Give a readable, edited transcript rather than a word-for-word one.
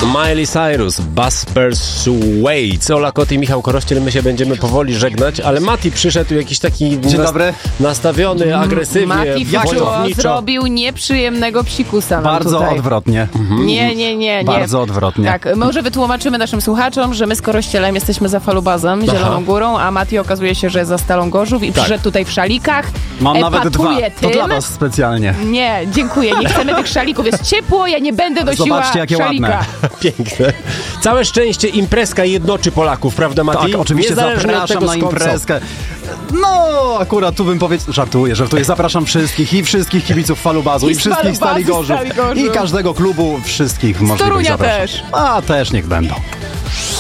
Miley Cyrus, Buzz Persuades. Ola Kot i Michał Korościel, my się będziemy powoli żegnać, ale Mati przyszedł jakiś taki nastawiony, agresywnie, Mati zrobił nieprzyjemnego psikusa nam Bardzo tutaj. odwrotnie. Nie. Bardzo odwrotnie. Tak, może wytłumaczymy naszym słuchaczom, że my z Korościelem jesteśmy za Falubazem, Zieloną Górą, a Mati okazuje się, że jest za Stalą Gorzów i przyszedł tutaj w szalikach. Mam nawet 2. To tym. dla was specjalnie. Nie, dziękuję, nie chcemy tych szalików. Jest ciepło, ja nie będę nosiła Zobaczcie, jakie szalika. ładne. Piękne. Całe szczęście imprezka jednoczy Polaków, prawda Mati? Tak, oczywiście Niezależnie od zapraszam tego, na skąd są. imprezkę. No, akurat tu bym powiedział, żartuję. Zapraszam wszystkich kibiców Falubazu i wszystkich Stali Gorzów i każdego klubu, wszystkich możliwych Torunia zapraszam. też. A też niech będą.